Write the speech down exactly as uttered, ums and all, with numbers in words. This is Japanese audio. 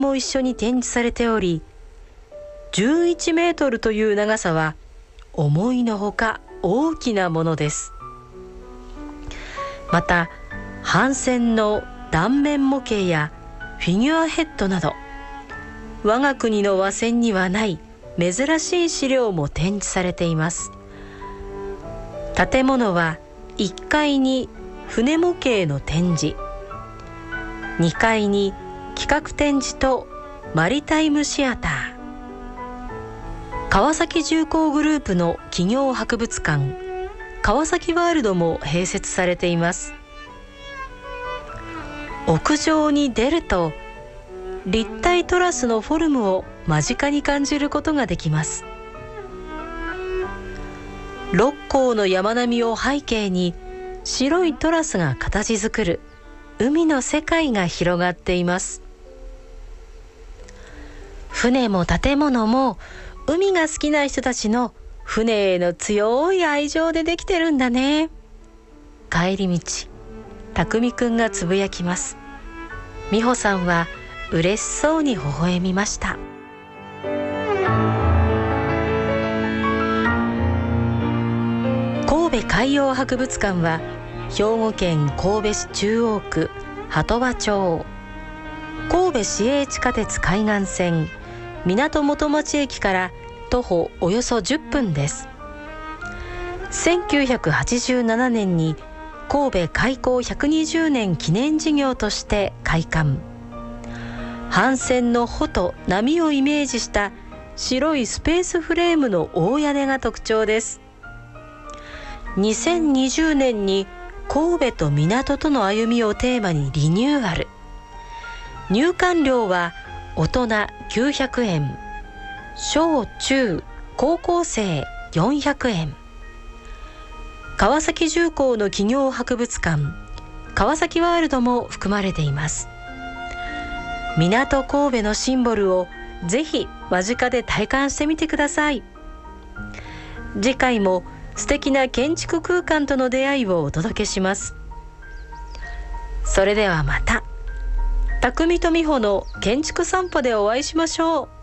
も一緒に展示されており、じゅういちメートルという長さは思いのほか大きなものです。また帆船の断面模型やフィギュアヘッドなど、我が国の和船にはない珍しい資料も展示されています。建物はいっかいに船模型の展示、にかいに企画展示とマリタイムシアター、川崎重工グループの企業博物館、川崎ワールドも併設されています。屋上に出ると立体トラスのフォルムを間近に感じることができます。六甲の山並みを背景に白いトラスが形作る海の世界が広がっています。船も建物も海が好きな人たちの船への強い愛情でできてるんだね。帰り道、匠くんがつぶやきます。美穂さんは嬉しそうに微笑みました。神戸海洋博物館は兵庫県神戸市中央区鳩場町、神戸市営地下鉄海岸線港元町駅から徒歩およそじゅっぷんです。せんきゅうひゃくはちじゅうななねんに神戸開港ひゃくにじゅうねん記念事業として開館。帆船の帆と波をイメージした白いスペースフレームの大屋根が特徴です。にせんにじゅうねんに神戸と港との歩みをテーマにリニューアル。入館料は大人きゅうひゃくえん、小中高校生よんひゃくえん。川崎重工の企業博物館、川崎ワールドも含まれています。港神戸のシンボルをぜひ間近で体感してみてください。次回も素敵な建築空間との出会いをお届けします。それではまた、匠と美穂の建築散歩でお会いしましょう。